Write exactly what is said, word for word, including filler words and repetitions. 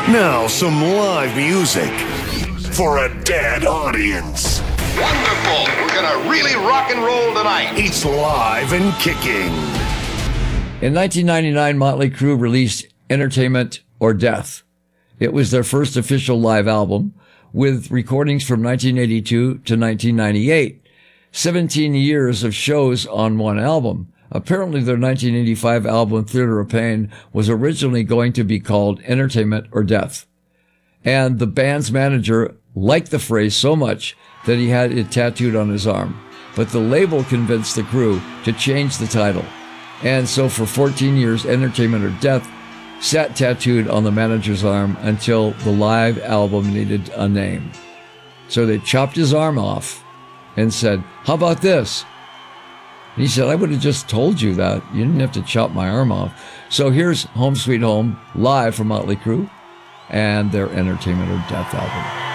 Now some live music for a dead audience. Wonderful. We're going to really rock and roll tonight. It's live and kicking. In nineteen ninety-nine, Motley Crue released Entertainment or Death. It was their first official live album, with recordings from nineteen eighty-two to nineteen ninety-eight. seventeen years of shows on one album. Apparently their nineteen eighty-five album, Theater of Pain, was originally going to be called Entertainment or Death. And the band's manager liked the phrase so much that he had it tattooed on his arm. But the label convinced the crew to change the title. And so for fourteen years, Entertainment or Death sat tattooed on the manager's arm until the live album needed a name. So they chopped his arm off and said, "How about this?" And he said, "I would have just told you that. You didn't have to chop my arm off." So here's Home Sweet Home, live from Motley Crue and their Entertainment or Death album.